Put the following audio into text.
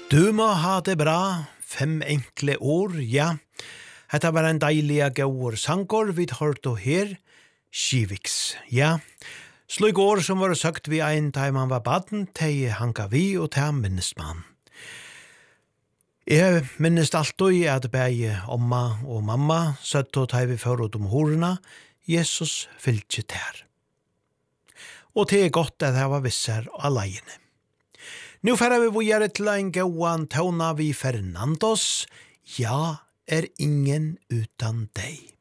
Du må ha det bra, 5 enkle år, ja. Hetta var en deilig gauur sankor vid hørt og her, Kiviks, ja. Slik år som var sagt vi ein time han var baden, tei hanka vi og tei minnest man. Jeg minnest alltid at bæge omma og mamma søtt og tei vi ført om horena, Jesus fyllt ter. Og det godt at jeg var visser alene. Nu færa vi vågjere til en gauan tåna vi Fernandos, ja, ingen utan deg.